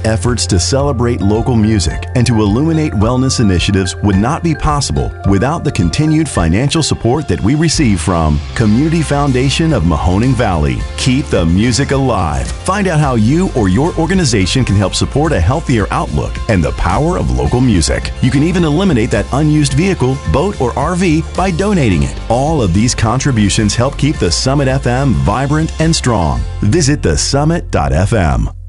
efforts to celebrate local music and to illuminate wellness initiatives would not be possible without the continued financial support that we receive from Community Foundation of Mahoning Valley. Keep the music alive. Find out how you or your organization can help support a healthier outlook and the power of local music. You can even eliminate that unused vehicle, boat, or RV by donating it. All of these contributions help keep the Summit FM vibrant and strong. Visit thesummit.fm.